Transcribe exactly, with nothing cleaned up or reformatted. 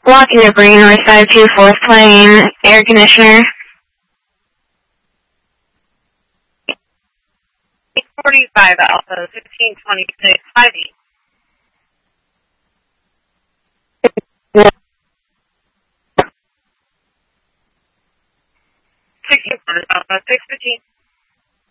Walking to Green North five two fourth plane, air conditioner. forty-five Alpha, fifteen twenty-six, five eight. sixteen Alpha, six fifteen.